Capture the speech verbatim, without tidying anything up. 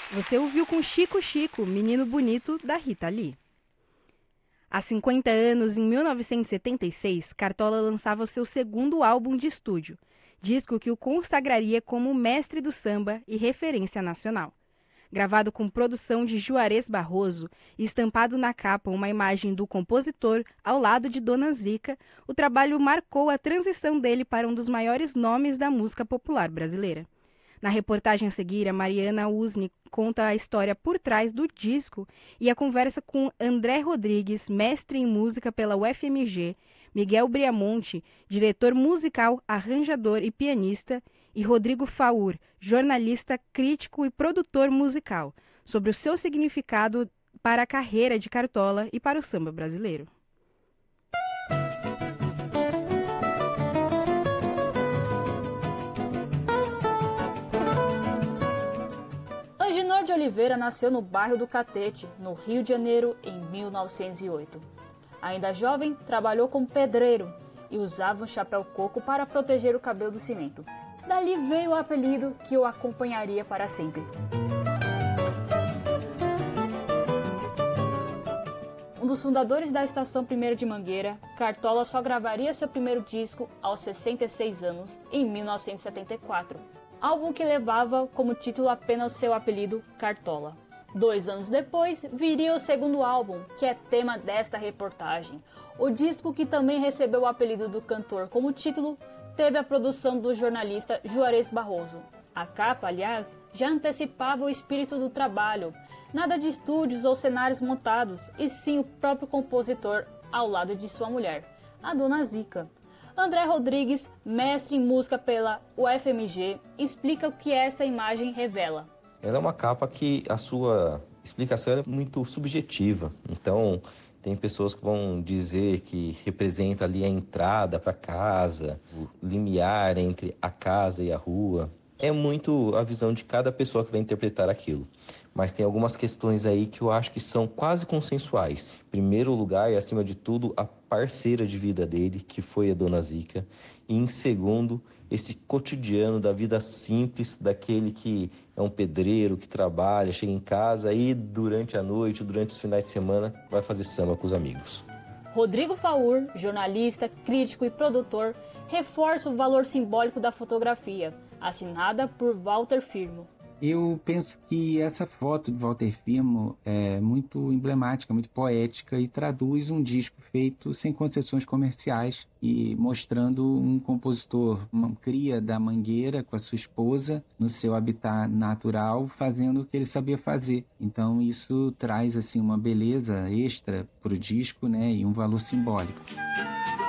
Você ouviu com Chico Chico, Menino Bonito, da Rita Lee. Há cinquenta anos, em mil novecentos e setenta e seis, Cartola lançava seu segundo álbum de estúdio, disco que o consagraria como mestre do samba e referência nacional. Gravado com produção de Juarez Barroso e estampado na capa uma imagem do compositor ao lado de Dona Zica, o trabalho marcou a transição dele para um dos maiores nomes da música popular brasileira. Na reportagem a seguir, a Mariana Usni conta a história por trás do disco e a conversa com André Rodrigues, mestre em música pela U F M G, Miguel Briamonte, diretor musical, arranjador e pianista, e Rodrigo Faur, jornalista, crítico e produtor musical, sobre o seu significado para a carreira de Cartola e para o samba brasileiro. Agenor de Oliveira nasceu no bairro do Catete, no Rio de Janeiro, em mil novecentos e oito. Ainda jovem, trabalhou como pedreiro e usava um chapéu coco para proteger o cabelo do cimento. Dali veio o apelido que o acompanharia para sempre. Um dos fundadores da Estação Primeira de Mangueira, Cartola só gravaria seu primeiro disco aos sessenta e seis anos, em mil novecentos e setenta e quatro. Álbum que levava como título apenas seu apelido, Cartola. Dois anos depois, viria o segundo álbum, que é tema desta reportagem. O disco, que também recebeu o apelido do cantor como título, teve a produção do jornalista Juarez Barroso. A capa, aliás, já antecipava o espírito do trabalho. Nada de estúdios ou cenários montados, e sim o próprio compositor ao lado de sua mulher, a Dona Zica. André Rodrigues, mestre em música pela U F M G, explica o que essa imagem revela. Ela é uma capa que a sua explicação é muito subjetiva. Então, tem pessoas que vão dizer que representa ali a entrada para casa, o limiar entre a casa e a rua. É muito a visão de cada pessoa que vai interpretar aquilo. Mas tem algumas questões aí que eu acho que são quase consensuais. Em primeiro lugar, e acima de tudo, a parceira de vida dele, que foi a Dona Zica. E em segundo, esse cotidiano da vida simples, daquele que é um pedreiro, que trabalha, chega em casa e durante a noite, durante os finais de semana, vai fazer samba com os amigos. Rodrigo Faur, jornalista, crítico e produtor, reforça o valor simbólico da fotografia, assinada por Walter Firmo. Eu penso que essa foto de Walter Firmo é muito emblemática, muito poética e traduz um disco feito sem concessões comerciais e mostrando um compositor, uma cria da Mangueira com a sua esposa no seu habitat natural, fazendo o que ele sabia fazer. Então isso traz assim uma beleza extra para o disco, né, e um valor simbólico.